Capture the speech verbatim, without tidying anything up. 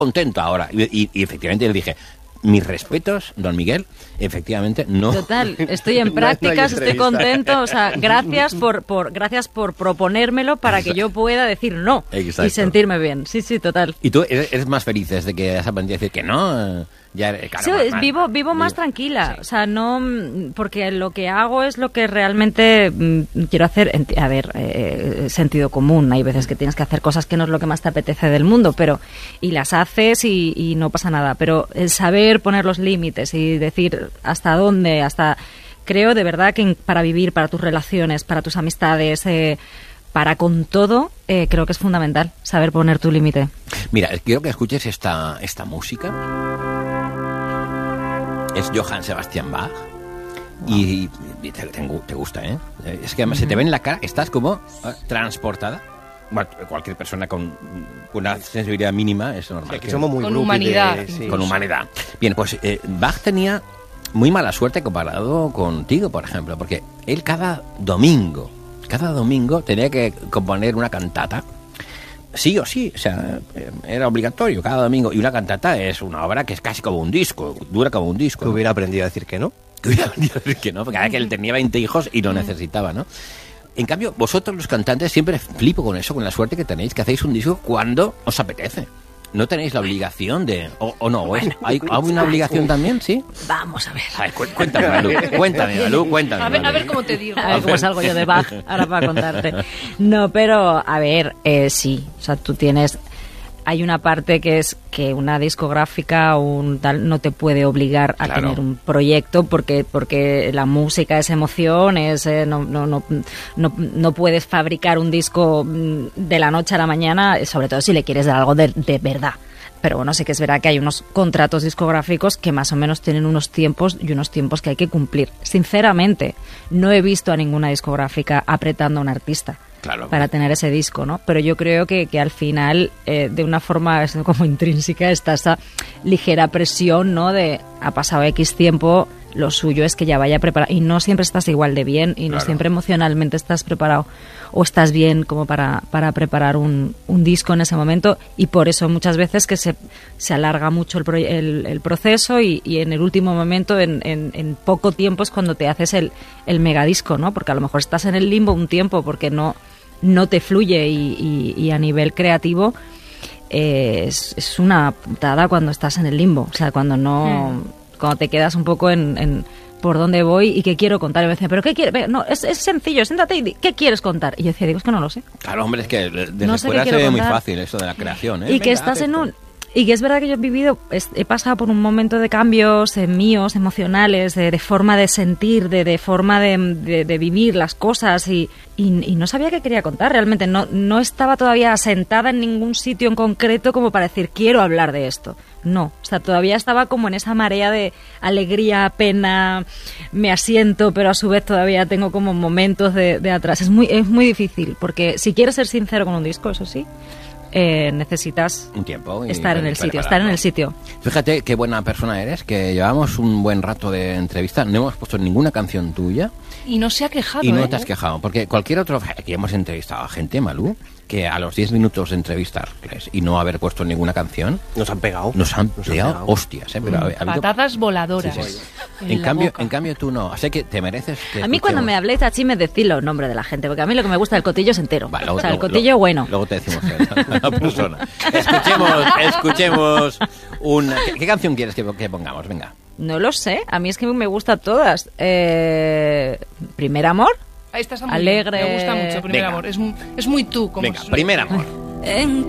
contento ahora. Y, y, y efectivamente le dije, mis respetos, don Miguel, efectivamente no. Total, estoy en prácticas, no, no estoy contento, o sea, gracias por, por gracias por proponérmelo para Exacto. que yo pueda decir no Exacto. y sentirme bien. Sí, sí, total. ¿Y tú eres, eres más feliz desde que has aprendido a decir que no? Ya, claro, sí, más, vivo vivo más tranquila, sí. o sea, no, porque lo que hago es lo que realmente mm, quiero hacer. A ver, eh, sentido común, hay veces que tienes que hacer cosas que no es lo que más te apetece del mundo, pero y las haces y, y no pasa nada, pero el saber poner los límites y decir hasta dónde, hasta creo de verdad que para vivir, para tus relaciones, para tus amistades, eh, para con todo, eh, creo que es fundamental saber poner tu límite. Mira, quiero que escuches esta esta música. Es Johann Sebastian Bach. Wow. Y, y te, te, te gusta, ¿eh? Es que además uh-huh. se te ve en la cara, estás como eh, transportada. Bueno, cualquier persona con una sensibilidad mínima es normal. Sí, que somos muy con humanidad. De, sí. Con humanidad. Bien, pues eh, Bach tenía muy mala suerte comparado contigo, por ejemplo, porque él cada domingo, cada domingo tenía que componer una cantata. Sí o sí, o sea, era obligatorio cada domingo. Y una cantata es una obra que es casi como un disco, dura como un disco. Que ¿no? hubiera aprendido a decir que no. Que hubiera aprendido a decir que no, porque cada que él tenía veinte hijos y lo necesitaba, ¿no? En cambio, vosotros los cantantes siempre flipo con eso, con la suerte que tenéis, que hacéis un disco cuando os apetece. No tenéis la obligación de... O, o no, bueno, ¿hay, ¿hay una obligación también, sí? Vamos a ver. A ver, cu- cuéntame, Malú, cuéntame, Malú, cuéntame. A ver, Malú. a ver cómo te digo. A ver cómo salgo yo de Bach, ahora para contarte. No, pero, a ver, eh, sí. O sea, tú tienes... Hay una parte que es que una discográfica o un tal no te puede obligar a Claro. tener un proyecto porque porque la música es emoción, es eh, no, no, no, no, no puedes fabricar un disco mm, de la noche a la mañana, sobre todo si le quieres dar algo de, de verdad. Pero bueno, sí que es verdad que hay unos contratos discográficos que más o menos tienen unos tiempos y unos tiempos que hay que cumplir. Sinceramente, no he visto a ninguna discográfica apretando a un artista. Claro. Para tener ese disco, ¿no? Pero yo creo que, que al final, eh, de una forma como intrínseca, está esa ligera presión, ¿no? De ha pasado X tiempo, lo suyo es que ya vaya preparado. Y no siempre estás igual de bien y no Claro. siempre emocionalmente estás preparado o estás bien como para, para preparar un, un disco en ese momento. Y por eso muchas veces que se, se alarga mucho el, pro, el, el proceso y, y en el último momento, en, en, en poco tiempo, es cuando te haces el, el megadisco, ¿no? Porque a lo mejor estás en el limbo un tiempo porque no... no te fluye y, y, y a nivel creativo eh, es, es una putada cuando estás en el limbo, o sea, cuando no mm. cuando te quedas un poco en, en por dónde voy y qué quiero contar. Y me decían, ¿pero qué quieres? No, es, es sencillo, siéntate y di, ¿qué quieres contar? Y yo decía, digo, es que no lo sé. Claro, hombre, es que desde No sé fuera qué se ve quiero muy contar. fácil eso de la creación, ¿eh? Y que Venga, estás haz en esto. un... Y que es verdad que yo he vivido, he pasado por un momento de cambios eh, míos, emocionales, de, de forma de sentir, de, de forma de, de, de vivir las cosas y, y, y no sabía qué quería contar realmente. No, no estaba todavía asentada en ningún sitio en concreto como para decir, quiero hablar de esto. No, o sea, todavía estaba como en esa marea de alegría, pena, me asiento, pero a su vez todavía tengo como momentos de, de atrás. Es muy, es muy difícil, porque si quieres ser sincero con un disco, eso sí, Eh, necesitas un tiempo y estar en el sitio, prepararlo. estar en el sitio. Fíjate qué buena persona eres, que llevamos un buen rato de entrevista, no hemos puesto ninguna canción tuya Y no se ha quejado, y no ¿eh? te has quejado, porque cualquier otro, aquí hemos entrevistado a gente, Malú, que a los diez minutos de entrevistarles y no haber puesto ninguna canción, Nos han pegado. nos han Nos pegado pegado. hostias, ¿eh? Pero ha- ha habido- Patadas voladoras. Sí, sí. En, En la cambio, boca. en cambio tú no, así que te mereces que A mí cuando me escuchemos. habléis así me decís los nombres de la gente, porque a mí lo que me gusta del cotillo es entero. Vale, luego- o sea, el luego- cotillo luego- bueno. Luego te decimos a la persona. Escuchemos, escuchemos una... ¿Qué, qué canción quieres que, que pongamos? Venga. No lo sé, a mí es que me gustan todas. Eh, Primer amor. Ahí está muy Alegre. bien. Me gusta mucho, primer Venga. amor. Es, mu- es muy tú. Como Venga, su- primer amor. En